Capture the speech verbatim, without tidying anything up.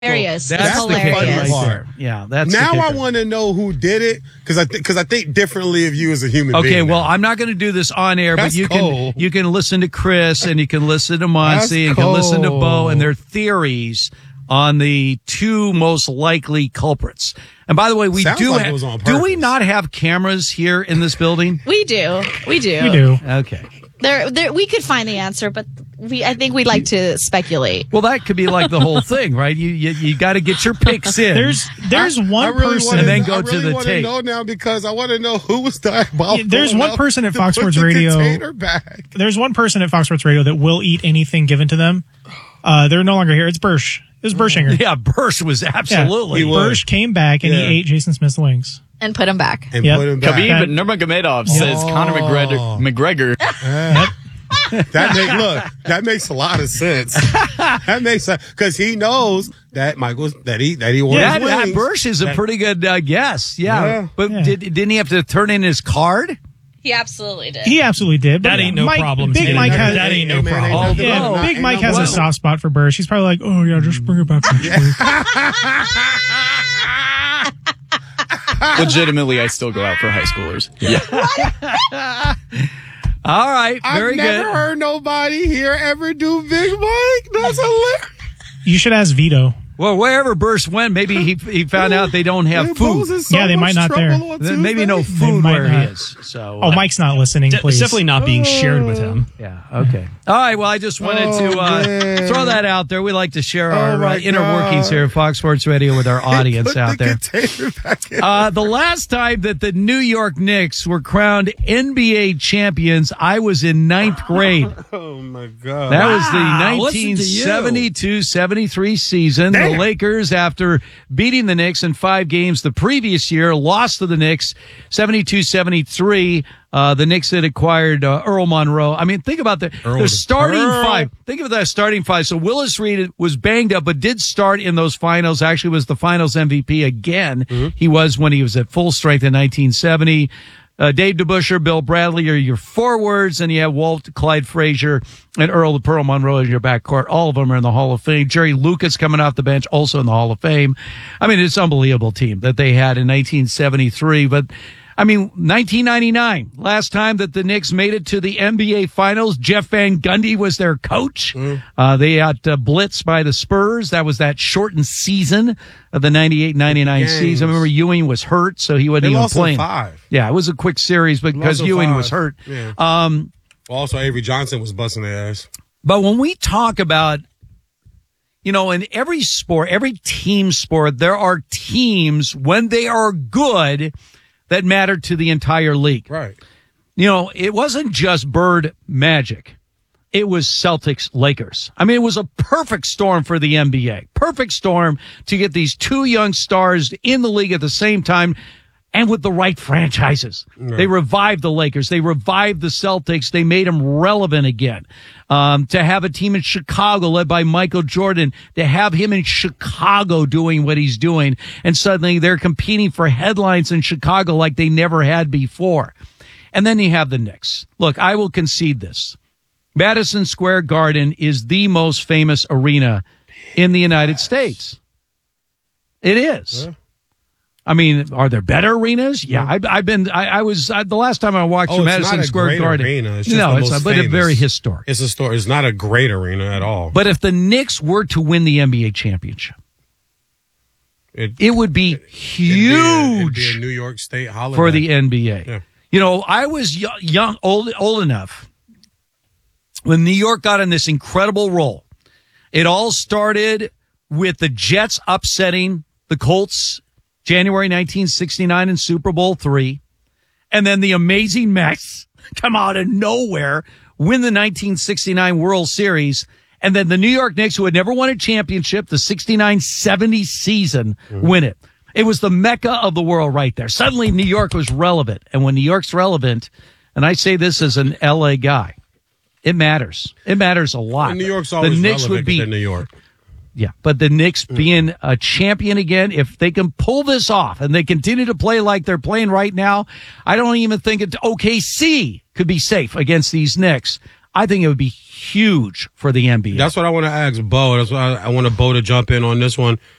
hilarious. That's it's the hilarious. funny part. Yeah, that's now the I kicker. want to know who did it because I because I think differently of you as a human Okay, being. well, now. I'm not going to do this on air, That's but you cold. can you can listen to Chris and you can listen to Monsi and you can listen to Bo and their theories on the two most likely culprits. And by the way, we Sounds do like it ha- was on do we purpose. not have cameras here in this building? We do. We do. We do. Okay. There, there, we could find the answer, but we, I think we'd like to speculate. Well, that could be like the whole thing, right? You you, you got to get your picks in. There's there's I, one I really person. wanna, And then go I to really the wanna tape. know now because I want to know who was diabolical. Yeah, there's one enough person at to Fox put Sports the Radio- container back. There's one person at Fox Sports Radio that will eat anything given to them. Uh, they're no longer here. It's Bursch. It was Bershinger. Yeah, Bursch was absolutely. He was. Bursch came back and Yeah. he ate Jason Smith's wings. And put him back. And Yep. put him back. Khabib Nurmagomedov says Conor McGregor. McGregor. That make look. That makes a lot of sense. That makes sense because he knows that Michael's that he that he wants Yeah, his that wings. Bursch is a That- pretty good uh, guess. Yeah, Yeah. but Yeah. Did, didn't he have to turn in his card? He absolutely did. He absolutely did. But That ain't no Mike, problem. Big Tatum. Mike has That ain't no Hey, man, problem. ain't nothing yeah, wrong. Big Ain't Mike no has a problem. soft spot for Bursch. He's probably like, oh yeah, just bring it back next week. Legitimately, I still go out for high schoolers. Yeah. All right, very I've never good. heard nobody here ever do Big Mike. That's hilarious. You should ask Vito. Well, wherever Bursch went, maybe he he found out they don't have Man, food. Bo's in so Yeah, they much might not there. trouble on Then maybe no Tuesday. food might where not. he is. So, Oh, uh, Mike's not listening. De- Please. It's definitely not being shared with him. yeah, okay. All right, well, I just wanted Oh, to uh, man. throw that out there. We like to share Oh, our my uh, inner God. workings here at Fox Sports Radio with our audience Put out the there. container back in. Uh, the last time that the New York Knicks were crowned N B A champions, I was in ninth grade. Oh my God. That was the Wow, listen to you. nineteen seventy-two seventy-three season. Damn. The Lakers, after beating the Knicks in five games the previous year, lost to the Knicks seventy-two seventy-three. Uh, the Knicks had acquired uh, Earl Monroe. I mean, think about the, Earl the the starting Pearl. five. Think of that starting five. So Willis Reed was banged up, but did start in those finals. Actually was the finals M V P again. Mm-hmm. He was when he was at full strength in nineteen seventy. Uh, Dave DeBusschere, Bill Bradley are your forwards, and you have Walt, Clyde Frazier, and Earl the Pearl Monroe in your backcourt. All of them are in the Hall of Fame. Jerry Lucas coming off the bench, also in the Hall of Fame. I mean, it's an unbelievable team that they had in nineteen seventy-three. But, I mean, nineteen ninety-nine, last time that the Knicks made it to the N B A Finals, Jeff Van Gundy was their coach. Mm. Uh, they got uh, blitzed by the Spurs. That was that shortened season of the ninety-eight ninety-nine Games. season. Remember, Ewing was hurt, so he wasn't They even lost in playing. five. Yeah, it was a quick series because in Ewing five. was hurt. Yeah. Um, Also, Avery Johnson was busting their ass. but when we talk about, you know, in every sport, every team sport, there are teams when they are good that matter to the entire league. Right. You know, it wasn't just Bird Magic. It was Celtics Lakers. I mean, it was a perfect storm for the N B A. Perfect storm to get these two young stars in the league at the same time and with the right franchises. Right. They revived the Lakers. They revived the Celtics. They made them relevant again. Um, to have a team in Chicago led by Michael Jordan, to have him in Chicago doing what he's doing, and suddenly they're competing for headlines in Chicago like they never had before. And then you have the Knicks. Look, I will concede this. Madison Square Garden is the most famous arena in the United States. It is. Yeah. I mean, are there better arenas? Yeah, I've, I've been. I, I was I, the last time I walked Oh, through it's Madison not a Square great Garden. arena. It's just no, the it's most not, but it's very famous. historic. It's a story. It's not a great arena at all. But if the Knicks were to win the N B A championship, it, it would be it'd be a- huge it'd be a New York State holiday for the N B A. Yeah. You know, I was young, young, old, old enough when New York got on this incredible roll. It all started with the Jets upsetting the Colts January nineteen sixty-nine in Super Bowl three. And then the amazing Mets come out of nowhere, win the nineteen sixty-nine World Series. And then the New York Knicks, who had never won a championship, the sixty-nine seventy season, mm-hmm. win it. It was the mecca of the world right there. Suddenly New York was relevant. And when New York's relevant, and I say this as an L A guy, it matters. It matters a lot. And New York's the always Knicks relevant would be in New York. Yeah, but the Knicks being a champion again, if they can pull this off and they continue to play like they're playing right now, I don't even think it, O K C could be safe against these Knicks. I think it would be huge for the N B A. That's what I want to ask Bo. That's why I, I want to Bo to jump in on this one.